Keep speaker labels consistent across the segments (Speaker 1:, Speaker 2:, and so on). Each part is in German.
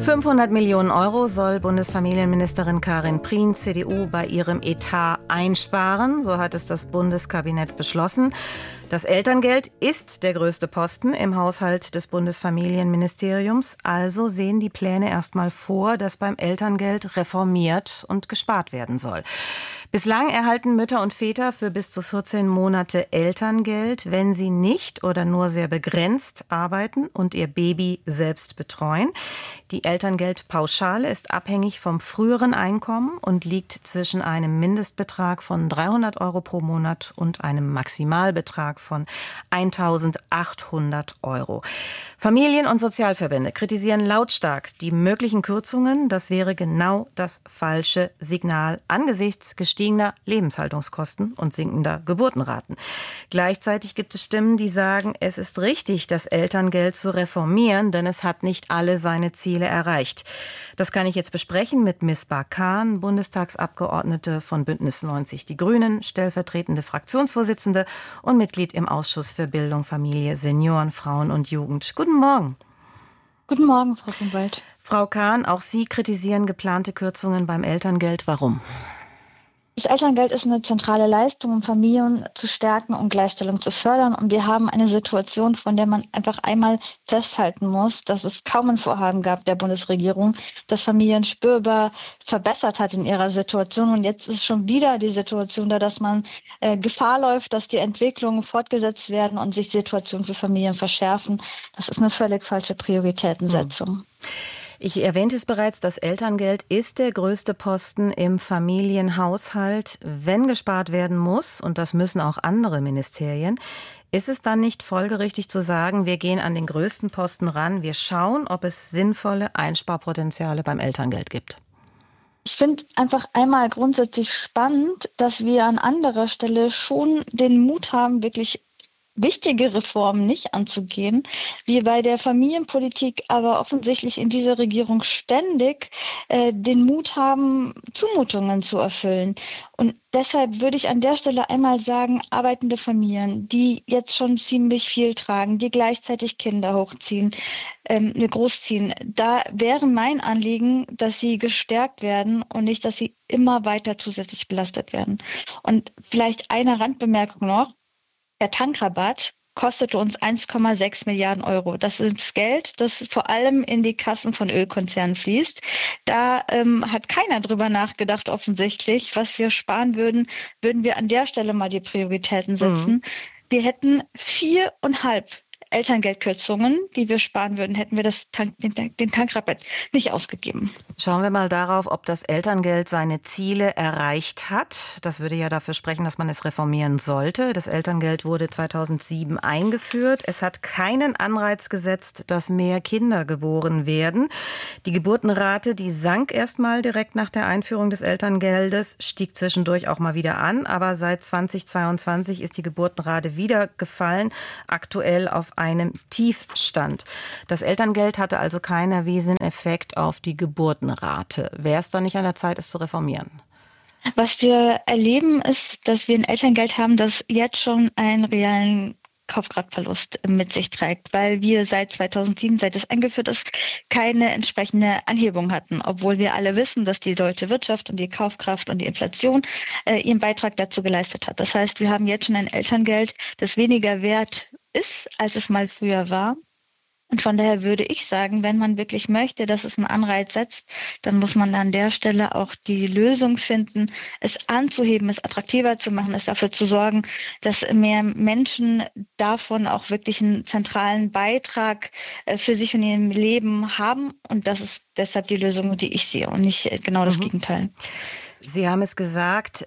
Speaker 1: 500 Millionen Euro soll Bundesfamilienministerin Karin Prien, CDU, bei ihrem Etat einsparen. So hat es das Bundeskabinett beschlossen. Das Elterngeld ist der größte Posten im Haushalt des Bundesfamilienministeriums. Also sehen die Pläne erstmal vor, dass beim Elterngeld reformiert und gespart werden soll. Bislang erhalten Mütter und Väter für bis zu 14 Monate Elterngeld, wenn sie nicht oder nur sehr begrenzt arbeiten und ihr Baby selbst betreuen. Die Elterngeldpauschale ist abhängig vom früheren Einkommen und liegt zwischen einem Mindestbetrag von 300 Euro pro Monat und einem Maximalbetrag von 1.800 Euro. Familien- und Sozialverbände kritisieren lautstark die möglichen Kürzungen. Das wäre genau das falsche Signal angesichts gestiegener Lebenshaltungskosten und sinkender Geburtenraten. Gleichzeitig gibt es Stimmen, die sagen, es ist richtig, das Elterngeld zu reformieren, denn es hat nicht alle seine Ziele erreicht. Das kann ich jetzt besprechen mit Misbah Khan, Bundestagsabgeordnete von Bündnis 90 Die Grünen, stellvertretende Fraktionsvorsitzende und Mitglied im Ausschuss für Bildung, Familie, Senioren, Frauen und Jugend. Guten Morgen.
Speaker 2: Guten Morgen, Frau Grunwald.
Speaker 1: Frau Khan, auch Sie kritisieren geplante Kürzungen beim Elterngeld. Warum?
Speaker 2: Das Elterngeld ist eine zentrale Leistung, um Familien zu stärken und Gleichstellung zu fördern. Und wir haben eine Situation, von der man einfach einmal festhalten muss, dass es kaum ein Vorhaben gab der Bundesregierung, das Familien spürbar verbessert hat in ihrer Situation. Und jetzt ist schon wieder die Situation da, dass man Gefahr läuft, dass die Entwicklungen fortgesetzt werden und sich Situationen für Familien verschärfen. Das ist eine völlig falsche Prioritätensetzung.
Speaker 1: Ich erwähnte es bereits, das Elterngeld ist der größte Posten im Familienhaushalt. Wenn gespart werden muss, und das müssen auch andere Ministerien, ist es dann nicht folgerichtig zu sagen, wir gehen an den größten Posten ran, wir schauen, ob es sinnvolle Einsparpotenziale beim Elterngeld gibt?
Speaker 2: Ich finde einfach einmal grundsätzlich spannend, dass wir an anderer Stelle schon den Mut haben, wirklich wichtige Reformen nicht anzugehen, wir bei der Familienpolitik aber offensichtlich in dieser Regierung ständig den Mut haben, Zumutungen zu erfüllen. Und deshalb würde ich an der Stelle einmal sagen, arbeitende Familien, die jetzt schon ziemlich viel tragen, die gleichzeitig Kinder hochziehen, großziehen, da wäre mein Anliegen, dass sie gestärkt werden und nicht, dass sie immer weiter zusätzlich belastet werden. Und vielleicht eine Randbemerkung noch. Der Tankrabatt kostete uns 1,6 Milliarden Euro. Das ist Geld, das vor allem in die Kassen von Ölkonzernen fließt. Da hat keiner drüber nachgedacht, offensichtlich. Was wir sparen würden, würden wir an der Stelle mal die Prioritäten setzen. Wir hätten 4,5 Elterngeldkürzungen, die wir sparen würden, hätten wir den Tankrabatt nicht ausgegeben.
Speaker 1: Schauen wir mal darauf, ob das Elterngeld seine Ziele erreicht hat. Das würde ja dafür sprechen, dass man es reformieren sollte. Das Elterngeld wurde 2007 eingeführt. Es hat keinen Anreiz gesetzt, dass mehr Kinder geboren werden. Die Geburtenrate, die sank erst mal direkt nach der Einführung des Elterngeldes, stieg zwischendurch auch mal wieder an. Aber seit 2022 ist die Geburtenrate wieder gefallen, aktuell auf einem Tiefstand. Das Elterngeld hatte also keinen erwiesenen Effekt auf die Geburtenrate. Wäre es dann nicht an der Zeit, es zu reformieren?
Speaker 2: Was wir erleben, ist, dass wir ein Elterngeld haben, das jetzt schon einen realen Kaufkraftverlust mit sich trägt, weil wir seit 2007, seit es eingeführt ist, keine entsprechende Anhebung hatten, obwohl wir alle wissen, dass die deutsche Wirtschaft und die Kaufkraft und die Inflation ihren Beitrag dazu geleistet hat. Das heißt, wir haben jetzt schon ein Elterngeld, das weniger wert ist, als es mal früher war. Und von daher würde ich sagen, wenn man wirklich möchte, dass es einen Anreiz setzt, dann muss man an der Stelle auch die Lösung finden, es anzuheben, es attraktiver zu machen, es dafür zu sorgen, dass mehr Menschen davon auch wirklich einen zentralen Beitrag für sich und ihr Leben haben. Und das ist deshalb die Lösung, die ich sehe und nicht genau das Gegenteil.
Speaker 1: Sie haben es gesagt,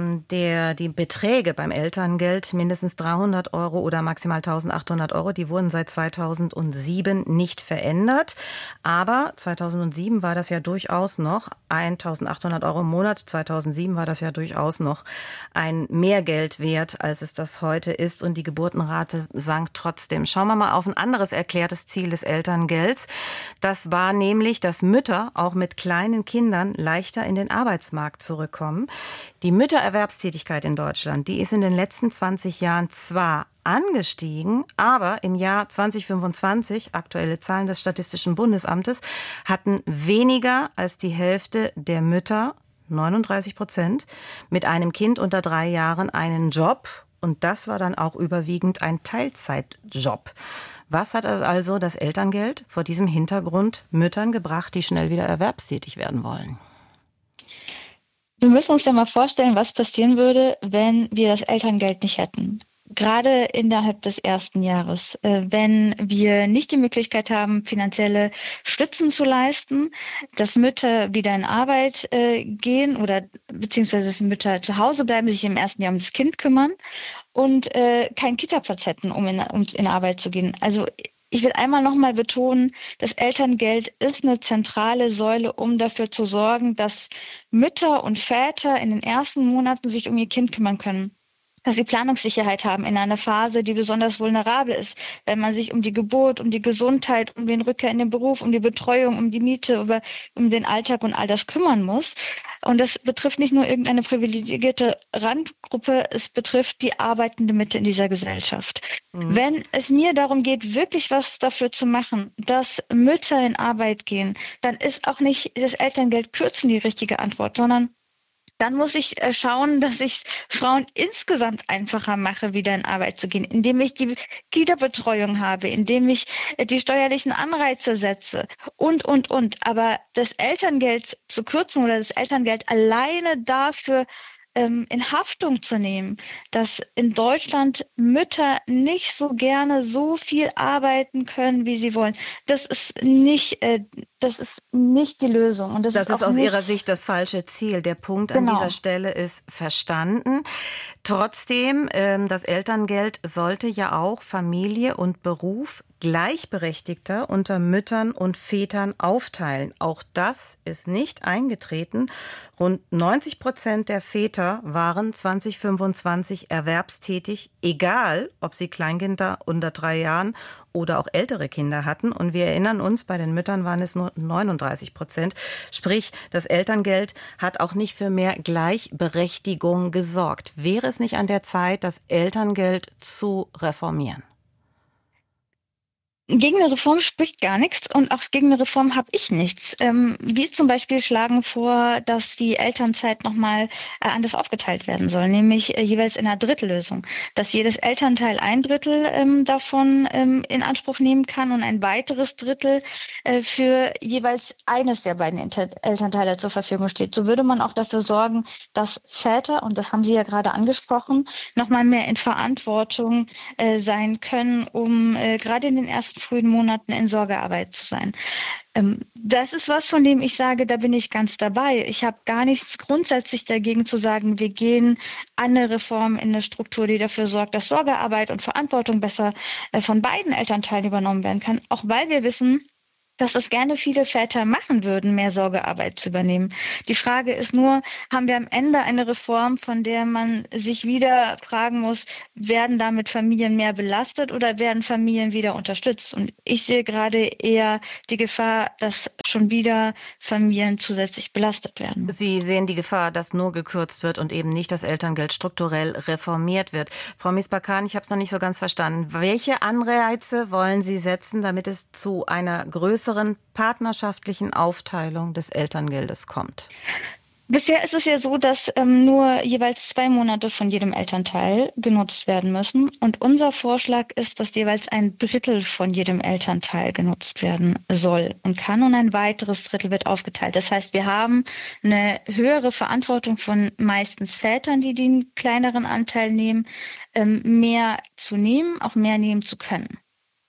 Speaker 1: die Beträge beim Elterngeld, mindestens 300 Euro oder maximal 1.800 Euro, die wurden seit 2007 nicht verändert. Aber 2007 war das ja durchaus noch 1.800 Euro im Monat. 2007 war das ja durchaus noch ein Mehrgeld wert, als es das heute ist. Und die Geburtenrate sank trotzdem. Schauen wir mal auf ein anderes erklärtes Ziel des Elterngelds. Das war nämlich, dass Mütter auch mit kleinen Kindern leichter in den Arbeitsmarkt Bundestag zurückkommen. Die Müttererwerbstätigkeit in Deutschland, die ist in den letzten 20 Jahren zwar angestiegen, aber im Jahr 2025, aktuelle Zahlen des Statistischen Bundesamtes, hatten weniger als die Hälfte der Mütter, 39%, mit einem Kind unter 3 Jahren einen Job. Und das war dann auch überwiegend ein Teilzeitjob. Was hat also das Elterngeld vor diesem Hintergrund Müttern gebracht, die schnell wieder erwerbstätig werden wollen?
Speaker 2: Wir müssen uns ja mal vorstellen, was passieren würde, wenn wir das Elterngeld nicht hätten. Gerade innerhalb des ersten Jahres, wenn wir nicht die Möglichkeit haben, finanzielle Stützen zu leisten, dass Mütter wieder in Arbeit gehen oder beziehungsweise dass Mütter zu Hause bleiben, sich im ersten Jahr um das Kind kümmern und keinen Kita-Platz hätten, um in Arbeit zu gehen. Also ich will einmal nochmal betonen, das Elterngeld ist eine zentrale Säule, um dafür zu sorgen, dass Mütter und Väter in den ersten Monaten sich um ihr Kind kümmern können. Dass sie Planungssicherheit haben in einer Phase, die besonders vulnerabel ist, wenn man sich um die Geburt, um die Gesundheit, um den Rückkehr in den Beruf, um die Betreuung, um die Miete, um den Alltag und all das kümmern muss. Und das betrifft nicht nur irgendeine privilegierte Randgruppe, es betrifft die arbeitende Mitte in dieser Gesellschaft. Wenn es mir darum geht, wirklich was dafür zu machen, dass Mütter in Arbeit gehen, dann ist auch nicht das Elterngeld kürzen die richtige Antwort, sondern dann muss ich schauen, dass ich Frauen insgesamt einfacher mache, wieder in Arbeit zu gehen, indem ich die Kita-Betreuung habe, indem ich die steuerlichen Anreize setze und. Aber das Elterngeld zu kürzen oder das Elterngeld alleine dafür in Haftung zu nehmen, dass in Deutschland Mütter nicht so gerne so viel arbeiten können, wie sie wollen. Das ist nicht die Lösung. Und das ist
Speaker 1: aus Ihrer Sicht das falsche Ziel. Der Punkt an dieser Stelle ist verstanden. Trotzdem, das Elterngeld sollte ja auch Familie und Beruf gleichberechtigter unter Müttern und Vätern aufteilen. Auch das ist nicht eingetreten. Rund 90% der Väter waren 2025 erwerbstätig, egal ob sie Kleinkinder unter 3 Jahren oder auch ältere Kinder hatten. Und wir erinnern uns, bei den Müttern waren es nur 39%. Sprich, das Elterngeld hat auch nicht für mehr Gleichberechtigung gesorgt. Wäre es nicht an der Zeit, das Elterngeld zu reformieren?
Speaker 2: Gegen eine Reform spricht gar nichts und auch gegen eine Reform habe ich nichts. Wir zum Beispiel schlagen vor, dass die Elternzeit nochmal anders aufgeteilt werden soll, nämlich jeweils in einer Drittellösung, dass jedes Elternteil 1/3 davon in Anspruch nehmen kann und ein weiteres Drittel für jeweils eines der beiden Elternteile zur Verfügung steht. So würde man auch dafür sorgen, dass Väter, und das haben Sie ja gerade angesprochen, nochmal mehr in Verantwortung sein können, um gerade in den ersten frühen Monaten in Sorgearbeit zu sein. Das ist was, von dem ich sage, da bin ich ganz dabei. Ich habe gar nichts grundsätzlich dagegen zu sagen, wir gehen an eine Reform in eine Struktur, die dafür sorgt, dass Sorgearbeit und Verantwortung besser von beiden Elternteilen übernommen werden kann. Auch weil wir wissen, dass das gerne viele Väter machen würden, mehr Sorgearbeit zu übernehmen. Die Frage ist nur, haben wir am Ende eine Reform, von der man sich wieder fragen muss, werden damit Familien mehr belastet oder werden Familien wieder unterstützt? Und ich sehe gerade eher die Gefahr, dass schon wieder Familien zusätzlich belastet werden.
Speaker 1: Sie sehen die Gefahr, dass nur gekürzt wird und eben nicht das Elterngeld strukturell reformiert wird. Frau Misbakan, ich habe es noch nicht so ganz verstanden. Welche Anreize wollen Sie setzen, damit es zu einer größeren partnerschaftlichen Aufteilung des Elterngeldes kommt?
Speaker 2: Bisher ist es ja so, dass nur jeweils 2 Monate von jedem Elternteil genutzt werden müssen. Und unser Vorschlag ist, dass jeweils 1/3 von jedem Elternteil genutzt werden soll und kann. Und ein weiteres Drittel wird aufgeteilt. Das heißt, wir haben eine höhere Verantwortung von meistens Vätern, die den kleineren Anteil nehmen, mehr zu nehmen, auch mehr nehmen zu können.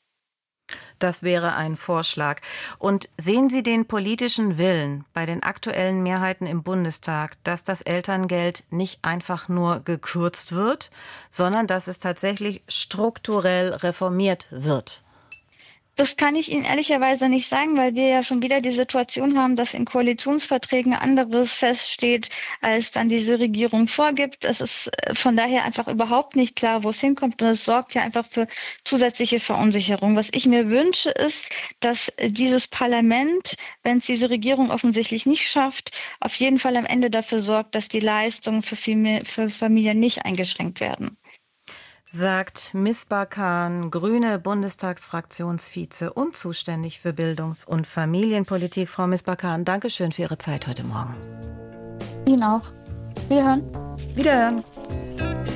Speaker 1: Das wäre ein Vorschlag. Und sehen Sie den politischen Willen bei den aktuellen Mehrheiten im Bundestag, dass das Elterngeld nicht einfach nur gekürzt wird, sondern dass es tatsächlich strukturell reformiert wird?
Speaker 2: Das kann ich Ihnen ehrlicherweise nicht sagen, weil wir ja schon wieder die Situation haben, dass in Koalitionsverträgen anderes feststeht, als dann diese Regierung vorgibt. Es ist von daher einfach überhaupt nicht klar, wo es hinkommt. Und es sorgt ja einfach für zusätzliche Verunsicherung. Was ich mir wünsche, ist, dass dieses Parlament, wenn es diese Regierung offensichtlich nicht schafft, auf jeden Fall am Ende dafür sorgt, dass die Leistungen für Familien nicht eingeschränkt werden.
Speaker 1: Sagt Misbah Khan, grüne Bundestagsfraktionsvize und zuständig für Bildungs- und Familienpolitik. Frau Misbah Khan, danke schön für Ihre Zeit heute Morgen.
Speaker 2: Ihnen auch. Wiederhören.
Speaker 1: Wiederhören.